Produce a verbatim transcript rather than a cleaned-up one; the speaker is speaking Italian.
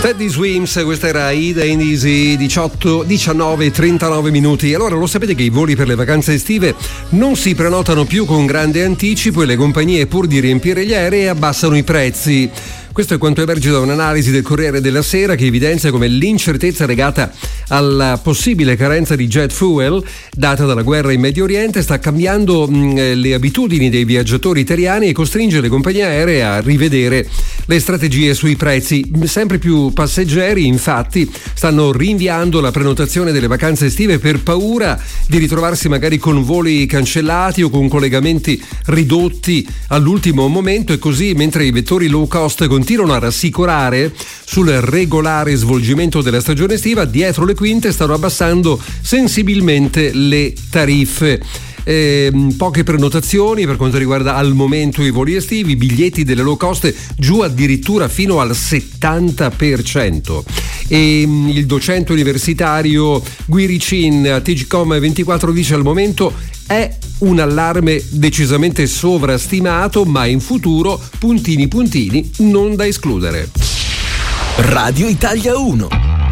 Teddy Swims, questa era Ida and Easy, diciotto, diciannove, trentanove minuti. Allora, lo sapete che i voli per le vacanze estive non si prenotano più con grande anticipo e le compagnie, pur di riempire gli aerei, abbassano i prezzi. Questo è quanto emerge da un'analisi del Corriere della Sera che evidenzia come l'incertezza legata alla possibile carenza di jet fuel data dalla guerra in Medio Oriente sta cambiando mh, le abitudini dei viaggiatori italiani e costringe le compagnie aeree a rivedere le strategie sui prezzi. Sempre più passeggeri, infatti, stanno rinviando la prenotazione delle vacanze estive per paura di ritrovarsi magari con voli cancellati o con collegamenti ridotti all'ultimo momento, e così mentre i vettori low cost continuano a rassicurare sul regolare svolgimento della stagione estiva, dietro le quinte stanno abbassando sensibilmente le tariffe. Eh, poche prenotazioni per quanto riguarda al momento i voli estivi, biglietti delle low cost giù addirittura fino al settanta per cento. E il docente universitario Guiricin a Tigcom ventiquattro dice: al momento è un allarme decisamente sovrastimato, ma in futuro puntini puntini non da escludere. Radio Italia uno.